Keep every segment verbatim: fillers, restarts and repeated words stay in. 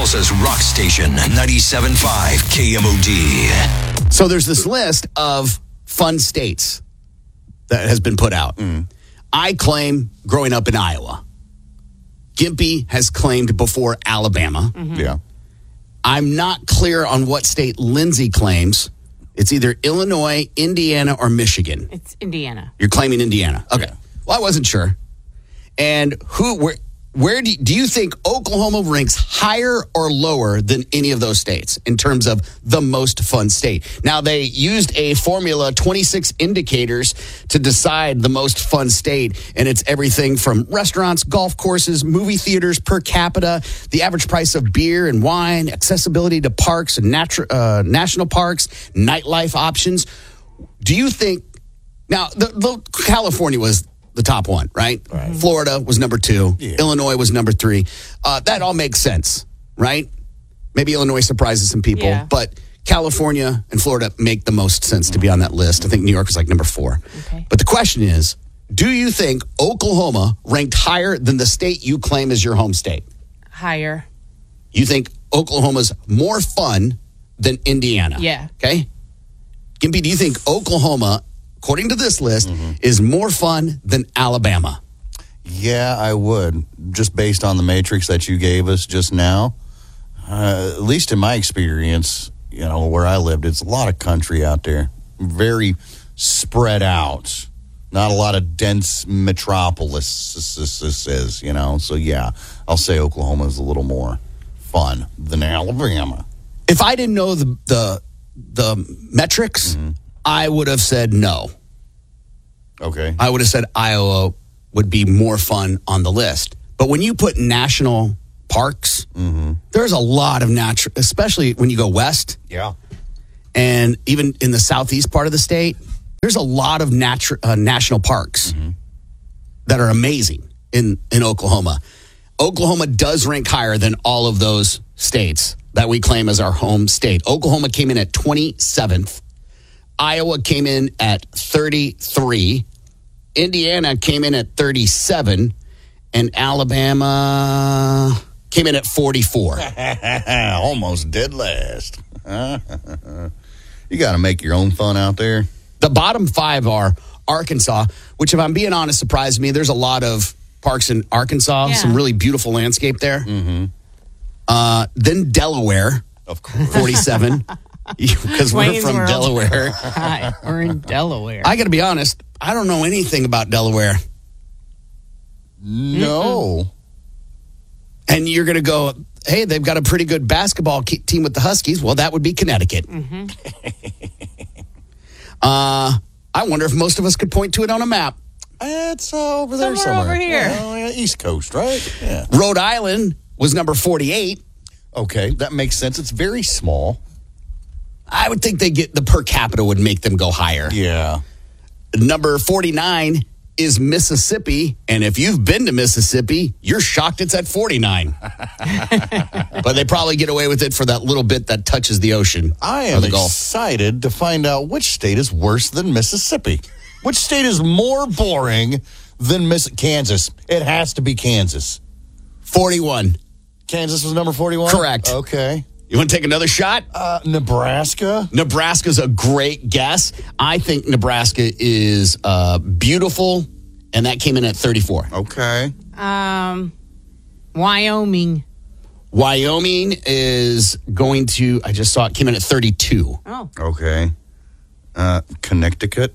Tulsa's rock station, ninety-seven point five K M O D. So there's this list of fun states that has been put out. Mm. I claim growing up in Iowa. Gimpy has claimed before Alabama. Mm-hmm. Yeah. I'm not clear on what state Lindsay claims. It's either Illinois, Indiana, or Michigan. It's Indiana. You're claiming Indiana. Okay. Yeah. Well, I wasn't sure. And who, where, where do you, do you think Oklahoma ranks higher or lower than any of those states in terms of the most fun state? Now, they used a formula, twenty-six indicators, to decide the most fun state. And it's everything from restaurants, golf courses, movie theaters per capita, the average price of beer and wine, accessibility to parks and natu- uh, national parks, nightlife options. Do you think, now, the, the California was the top one, right? right. Florida was number two. Yeah. Illinois was number three. Uh, that all makes sense, right? Maybe Illinois surprises some people, yeah. but California and Florida make the most sense to be on that list. I think New York is like number four. Okay. But the question is, do you think Oklahoma ranked higher than the state you claim as your home state? Higher. You think Oklahoma's more fun than Indiana? Yeah. Okay. Gimpy, do you think Oklahoma, according to this list, mm-hmm. is more fun than Alabama? Yeah, I would. Just based on the matrix that you gave us just now. Uh, at least in my experience, you know, where I lived, it's a lot of country out there. Very spread out. Not a lot of dense metropolises, you know. So, yeah, I'll say Oklahoma is a little more fun than Alabama. If I didn't know the the, the metrics, mm-hmm. I would have said no. Okay. I would have said Iowa would be more fun on the list. But when you put national parks, mm-hmm. there's a lot of natural, especially when you go west. Yeah. And even in the southeast part of the state, there's a lot of natu- uh, national parks mm-hmm. that are amazing in, in Oklahoma. Oklahoma does rank higher than all of those states that we claim as our home state. Oklahoma came in at twenty-seventh. Iowa came in at thirty-three. Indiana came in at thirty-seven. And Alabama came in at forty-four. Almost dead last. You got to make your own fun out there. The bottom five are Arkansas, which, if I'm being honest, surprised me. There's a lot of parks in Arkansas, yeah. some really beautiful landscape there. Mm-hmm. Uh, then Delaware, of course, forty-seven. Because we're from World. Delaware. Hi, we're in Delaware. I got to be honest, I don't know anything about Delaware. No. Mm-mm. And you're going to go, hey, they've got a pretty good basketball team with the Huskies. Well, that would be Connecticut. Mm-hmm. uh, I wonder if most of us could point to it on a map. It's uh, over there somewhere. somewhere. over here. Well, yeah, East Coast, right? Yeah. Rhode Island was number forty-eight. Okay, that makes sense. It's very small. I would think they get the per capita would make them go higher. Yeah. Number forty-nine is Mississippi. And if you've been to Mississippi, you're shocked it's at forty-nine. But they probably get away with it for that little bit that touches the ocean. I am excited to find out which state is worse than Mississippi. Which state is more boring than Miss Kansas? It has to be Kansas. forty-one. Kansas was number forty-one? Correct. Okay. You want to take another shot? Uh, Nebraska. Nebraska's a great guess. I think Nebraska is uh, beautiful, and that came in at thirty-four. Okay. Um, Wyoming. Wyoming is going to, I just saw it, came in at thirty-two. Oh. Okay. Uh, Connecticut.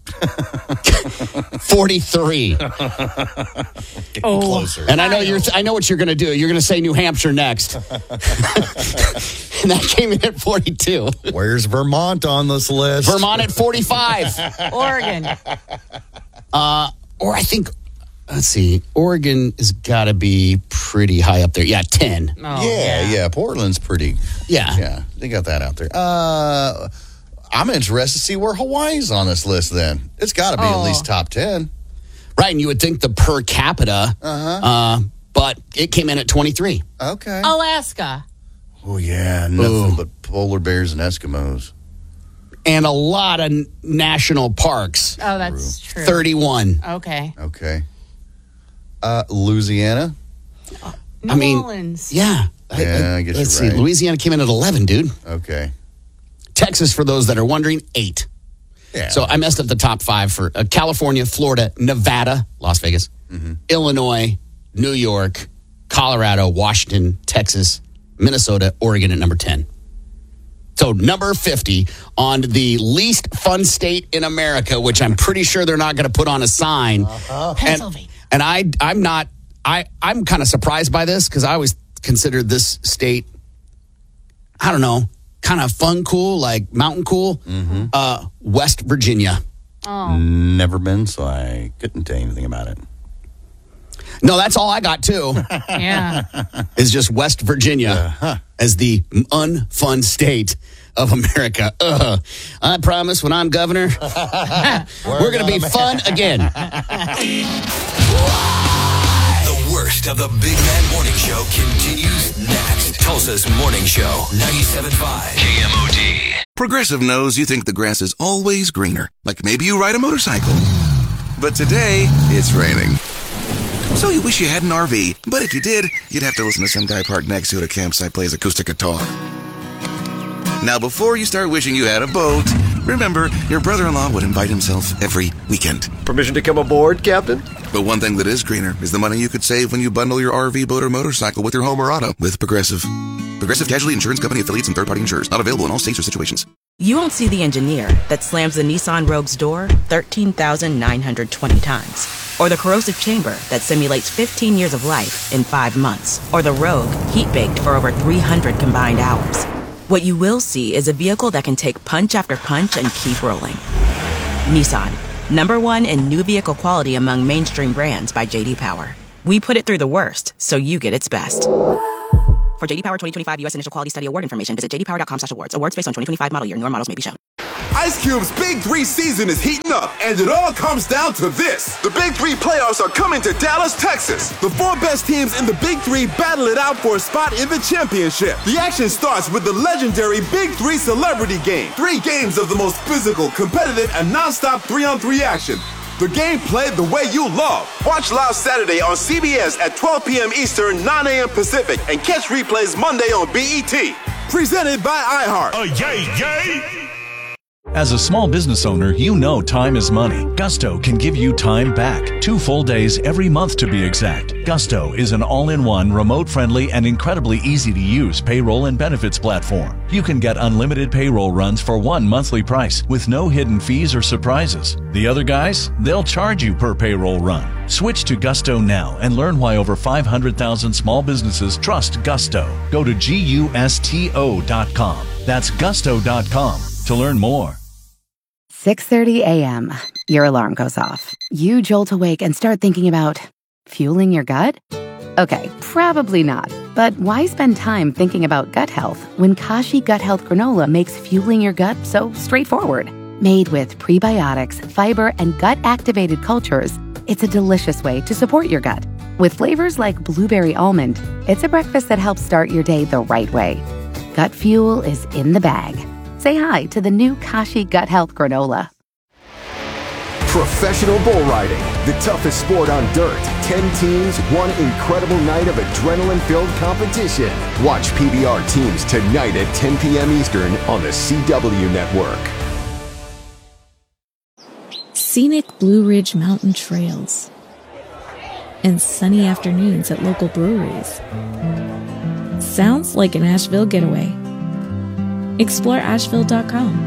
forty-three. Oh. Closer. And I know you're. Th- I know what you're going to do. You're going to say New Hampshire next, and that came in at forty-two. Where's Vermont on this list? Vermont at forty-five. Oregon. Uh, or I think, let's see, Oregon has got to be pretty high up there. Yeah, ten. Oh, yeah, yeah, yeah. Portland's pretty. Yeah, yeah. They got that out there. Uh. I'm interested to see where Hawaii's on this list then. It's got to be oh. at least top ten. Right, and you would think the per capita, uh-huh. uh, but it came in at twenty-three. Okay. Alaska. Oh, yeah, nothing Ooh. but polar bears and Eskimos. And a lot of n- national parks. Oh, that's true. true. thirty-one. Okay. Okay. Uh, Louisiana. New I mean, Orleans. Yeah. Yeah, I guess Let's you're see. right. Louisiana came in at eleven, dude. Okay. Texas, for those that are wondering, eight. Yeah. So I messed up the top five for uh, California, Florida, Nevada, Las Vegas, Mm-hmm. Illinois, New York, Colorado, Washington, Texas, Minnesota, Oregon at number ten. So number fifty on the least fun state in America, which I'm pretty sure they're not going to put on a sign. Uh-huh. Pennsylvania. And, and I, I'm not, I, I'm kind of surprised by this because I always considered this state, I don't know, kind of fun, cool, like mountain cool. Mm-hmm. Uh, West Virginia. Oh. Never been, so I couldn't tell you anything about it. No, that's all I got too. Yeah. Is just West Virginia Uh-huh. as the unfun state of America. Ugh. I promise when I'm governor, we're going to be fun again. The worst of the Big Man Morning Show continues next. Tulsa's Morning Show, ninety-seven point five K M O D. Progressive knows you think the grass is always greener, like maybe you ride a motorcycle. But today, it's raining. So you wish you had an R V, but if you did, you'd have to listen to some guy parked next to you at a campsite plays acoustic guitar. Now, before you start wishing you had a boat, remember, your brother-in-law would invite himself every weekend. Permission to come aboard, Captain? But one thing that is greener is the money you could save when you bundle your R V, boat, or motorcycle with your home or auto with Progressive. Progressive Casualty Insurance Company affiliates and third-party insurers. Not available in all states or situations. You won't see the engineer that slams the Nissan Rogue's door thirteen thousand nine hundred twenty times. Or the corrosive chamber that simulates fifteen years of life in five months. Or the Rogue heat-baked for over three hundred combined hours. What you will see is a vehicle that can take punch after punch and keep rolling. Nissan, number one in new vehicle quality among mainstream brands by J D Power. We put it through the worst, so you get its best. For J D Power twenty twenty-five U S Initial Quality Study Award information, visit j d power dot com slash awards. Awards based on twenty twenty-five model year. Newer models may be shown. Ice Cube's Big Three season is heating up, and it all comes down to this. The Big Three playoffs are coming to Dallas, Texas. The four best teams in the Big Three battle it out for a spot in the championship. The action starts with the legendary Big Three Celebrity Game. Three games of the most physical, competitive, and non-stop three-on-three action. The game played the way you love. Watch live Saturday on C B S at twelve p.m. Eastern, nine a.m. Pacific, and catch replays Monday on B E T. Presented by iHeart. Oh, yay, yay! As a small business owner, you know time is money. Gusto can give you time back. Two full days every month to be exact. Gusto is an all-in-one, remote-friendly, and incredibly easy-to-use payroll and benefits platform. You can get unlimited payroll runs for one monthly price with no hidden fees or surprises. The other guys, they'll charge you per payroll run. Switch to Gusto now and learn why over five hundred thousand small businesses trust Gusto. Go to gusto dot com. That's gusto dot com to learn more. six thirty a.m. Your alarm goes off. You jolt awake and start thinking about fueling your gut? Okay, probably not. But why spend time thinking about gut health when Kashi Gut Health Granola makes fueling your gut so straightforward? Made with prebiotics, fiber, and gut-activated cultures, it's a delicious way to support your gut. With flavors like blueberry almond, it's a breakfast that helps start your day the right way. Gut fuel is in the bag. Say hi to the new Kashi Gut Health Granola. Professional bull riding, the toughest sport on dirt. Ten teams, one incredible night of adrenaline-filled competition. Watch P B R teams tonight at ten p.m. Eastern on the C W Network. Scenic Blue Ridge Mountain trails and sunny afternoons at local breweries. Sounds like an Asheville getaway. Explore asheville dot com.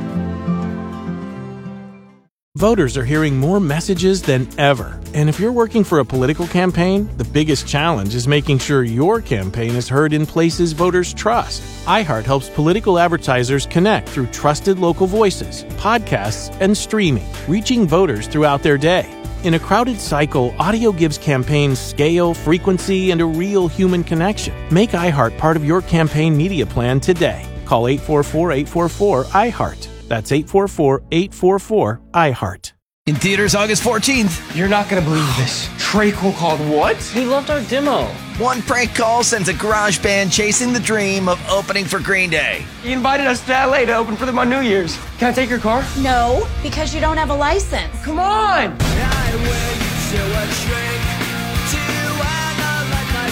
Voters are hearing more messages than ever. And if you're working for a political campaign, the biggest challenge is making sure your campaign is heard in places voters trust. iHeart helps political advertisers connect through trusted local voices, podcasts, and streaming, reaching voters throughout their day. In a crowded cycle, audio gives campaigns scale, frequency, and a real human connection. Make iHeart part of your campaign media plan today. Call eight four four, eight four four, I heart. That's eight four four, eight four four, I heart. In theaters August fourteenth. You're not going to believe this. Trey Cole called what? He loved our demo. One prank call sends a garage band chasing the dream of opening for Green Day. He invited us to L A to open for them on New Year's. Can I take your car? No, because you don't have a license. Come on! In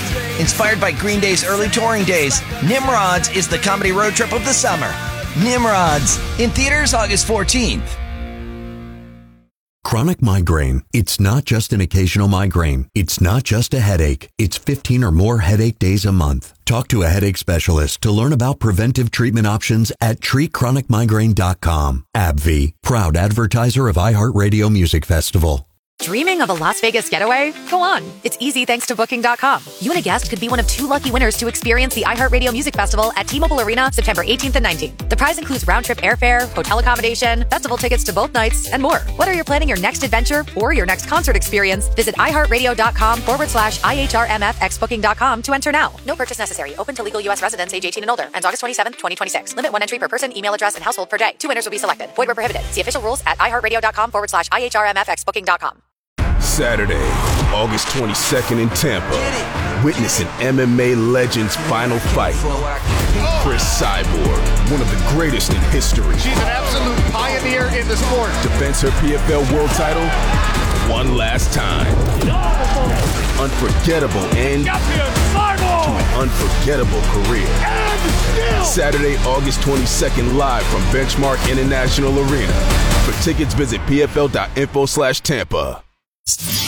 Inspired by Green Day's early touring days, Nimrods is the comedy road trip of the summer. Nimrods, in theaters August fourteenth. Chronic migraine. It's not just an occasional migraine. It's not just a headache. It's fifteen or more headache days a month. Talk to a headache specialist to learn about preventive treatment options at treat chronic migraine dot com. AbbVie, proud advertiser of iHeartRadio Music Festival. Dreaming of a Las Vegas getaway? Go on. It's easy thanks to Booking dot com. You and a guest could be one of two lucky winners to experience the iHeartRadio Music Festival at T-Mobile Arena September eighteenth and nineteenth. The prize includes round-trip airfare, hotel accommodation, festival tickets to both nights, and more. Whether you're planning your next adventure or your next concert experience, visit iHeartRadio.com forward slash IHRMFX Booking dot com to enter now. No purchase necessary. Open to legal U S residents age eighteen and older. Ends August twenty-seventh, twenty twenty-six. Limit one entry per person, email address, and household per day. Two winners will be selected. Void where prohibited. See official rules at iHeartRadio.com forward slash IHRMFX Booking dot com. Saturday, August twenty-second in Tampa. Witness an M M A legend's final fight. Chris Cyborg, one of the greatest in history. She's an absolute pioneer in the sport. Defends her P F L world title one last time. Unforgettable end to an unforgettable career. Saturday, August twenty-second, live from Benchmark International Arena. For tickets, visit P F L dot info slash Tampa.